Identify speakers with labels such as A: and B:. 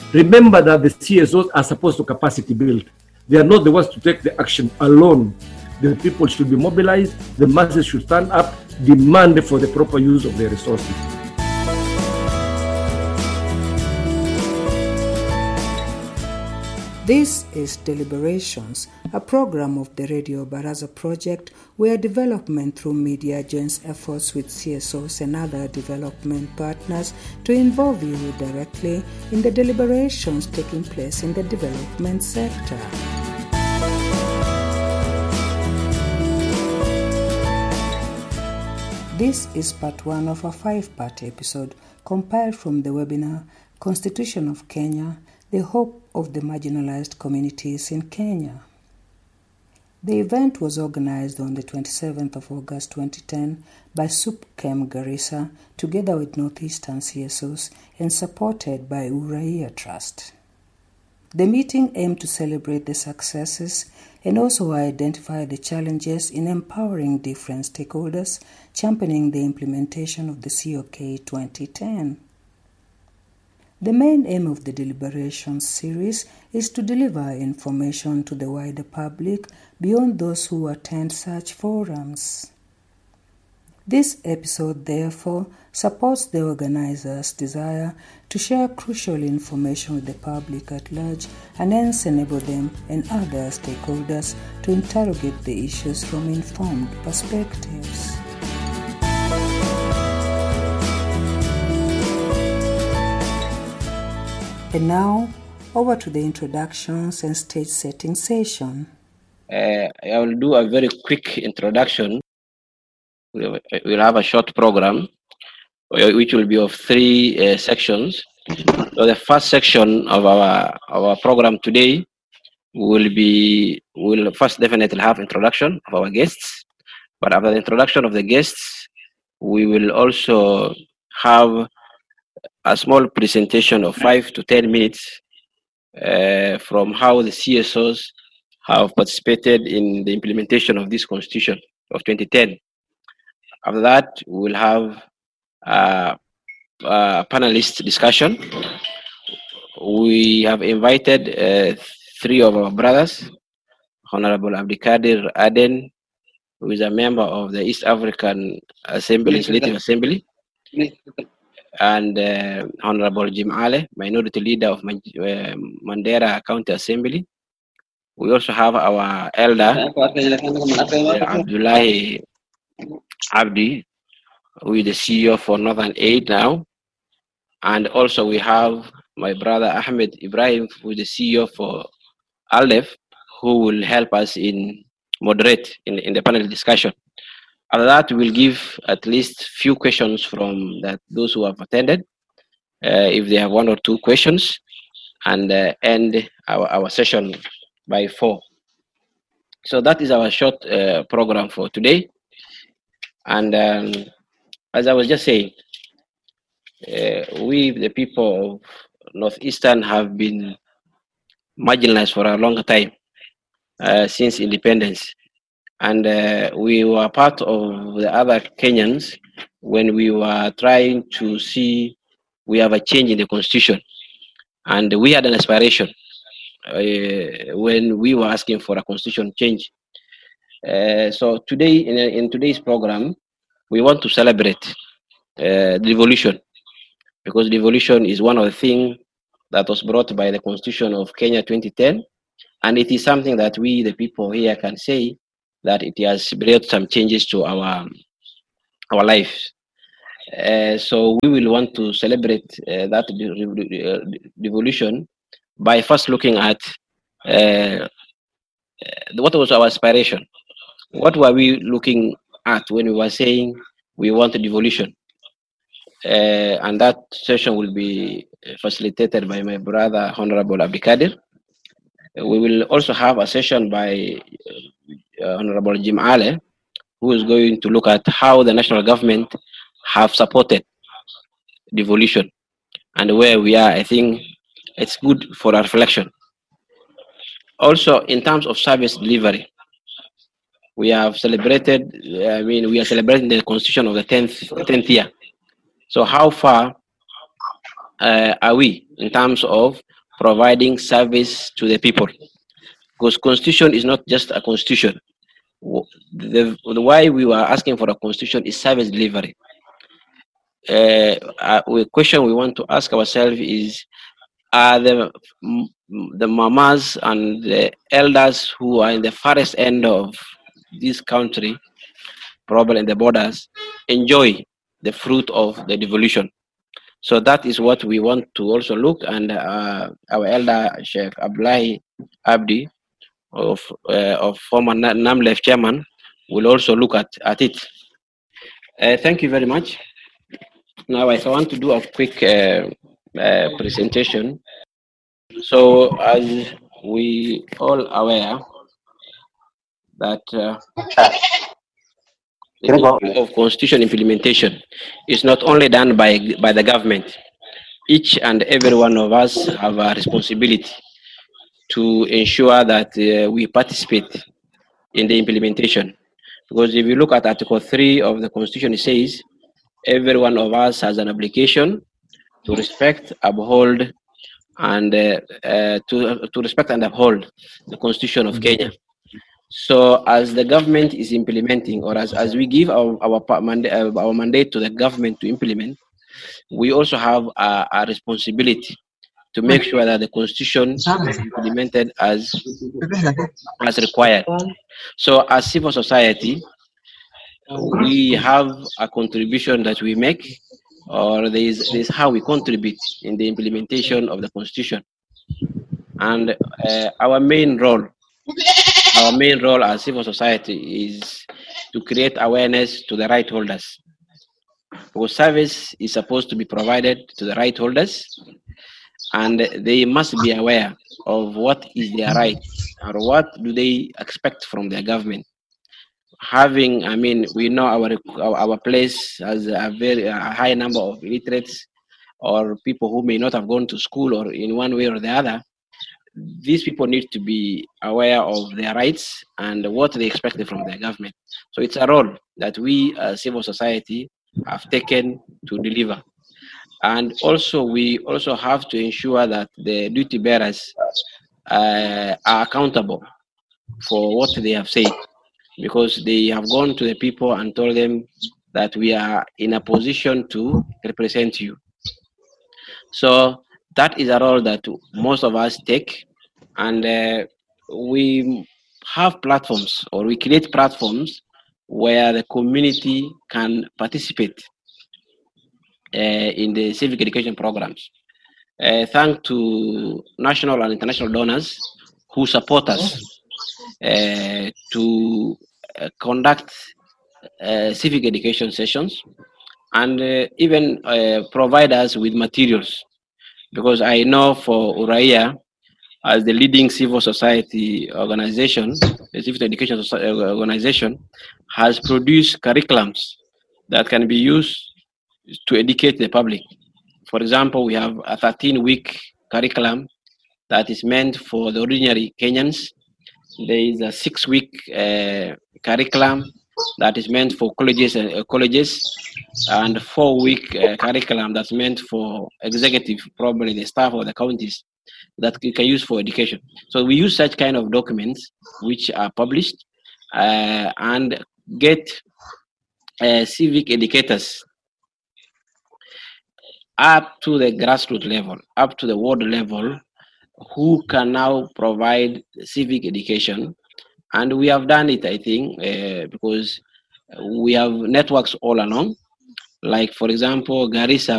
A: Remember that the CSOs are supposed to capacity build. They are not the ones to take the action alone. The people should be mobilized, the masses should stand up, demand for the proper use of their resources.
B: This is Deliberations, a program of the Radio Baraza project where development through media joins efforts with CSOs and other development partners to involve you directly in the deliberations taking place in the development sector. This is part 1 of a 5-part episode compiled from the webinar Constitution of Kenya, the Hope of the Marginalized Communities in Kenya. The event was organized on the 27th of August 2010 by SUPKEM Garissa together with Northeastern CSOs and supported by Uraia Trust. The meeting aimed to celebrate the successes and also identify the challenges in empowering different stakeholders, championing the implementation of the COK 2010. The main aim of the Deliberations series is to deliver information to the wider public beyond those who attend such forums. This episode, therefore, supports the organizers' desire to share crucial information with the public at large and hence enable them and other stakeholders to interrogate the issues from informed perspectives. And now, over to the introductions and stage setting session.
C: I will do a very quick introduction. We'll have a short program, which will be of 3 sections. So the first section of our program today will first definitely have introduction of our guests. But after the introduction of the guests, we will also have a small presentation of 5 to 10 minutes from how the CSOs have participated in the implementation of this Constitution of 2010. After that, we will have a panelist discussion. We have invited 3 of our brothers, Honorable Abdikadir Aden, who is a member of the East African Assembly, Legislative Assembly, and Honorable Jim Ale, Minority Leader of Mandera County Assembly. We also have our elder, Abdullahi Abdi, who is the CEO for Northern Aid now. And also we have my brother Ahmed Ibrahim, who is the CEO for ALDEF, who will help us in moderate in the panel discussion. After that, we'll give at least few questions from those who have attended, if they have 1 or 2 questions, and end our session by 4. So that is our short program for today. And as I was just saying, we, the people of Northeastern, have been marginalized for a long time, since independence. And we were part of the other Kenyans when we were trying to see we have a change in the Constitution. And we had an aspiration when we were asking for a Constitution change. So today, in today's program, we want to celebrate the devolution, because devolution is one of the things that was brought by the Constitution of Kenya 2010. And it is something that we, the people here, can say that it has brought some changes to our lives. So we will want to celebrate that devolution by first looking at what was our aspiration. What were we looking at when we were saying we want a devolution? And that session will be facilitated by my brother, Honorable Abdikadir. We will also have a session by Honorable Jim Ale, who is going to look at how the national government have supported devolution and where we are. I think it's good for our reflection. Also, in terms of service delivery, we have celebrated, we are celebrating the Constitution of the 10th year. So how far are we in terms of providing service to the people. Because constitution is not just a constitution. The why we were asking for a constitution is service delivery. The question we want to ask ourselves is, are the mamas and the elders who are in the farthest end of this country, probably in the borders, enjoy the fruit of the devolution? So that is what we want to also look, and our elder Sheikh Abdullahi Abdi of former NAMLEF chairman will also look at it. Thank you very much. Now I want to do a quick presentation. So as we all aware that the issue of constitution implementation is not only done by the government. Each and every one of us have a responsibility to ensure that we participate in the implementation. Because if you look at Article 3 of the Constitution, it says every one of us has an obligation to respect, uphold, and to respect and uphold the Constitution of Kenya. So as the government is implementing, or as we give our mandate to the government to implement, we also have a responsibility to make sure that the constitution is implemented as required. So as civil society, we have a contribution that we make, or there's how we contribute in the implementation of the constitution. And our main role as civil society is to create awareness to the right holders. Because service is supposed to be provided to the right holders, and they must be aware of what is their right, or what do they expect from their government. We know our place has a very high number of illiterates, or people who may not have gone to school, or in one way or the other. These people need to be aware of their rights and what they expect from their government. So it's a role that we as civil society have taken to deliver. And also we also have to ensure that the duty bearers are accountable for what they have said, because they have gone to the people and told them that we are in a position to represent you. So that is a role that most of us take, and we have platforms, or we create platforms where the community can participate in the civic education programs. Thanks to national and international donors who support us to conduct civic education sessions, and even provide us with materials. Because I know for Uraia, as the leading civil society organization, the civil education organization has produced curriculums that can be used to educate the public. For example, we have a 13-week curriculum that is meant for the ordinary Kenyans. There is a 6-week curriculum that is meant for colleges, and a 4-week curriculum that's meant for executive, probably the staff of the counties, that you can use for education. So we use such kind of documents which are published and get civic educators up to the grassroots level, up to the ward level, who can now provide civic education. And we have done it, I think, because we have networks all along. Like, for example, Garissa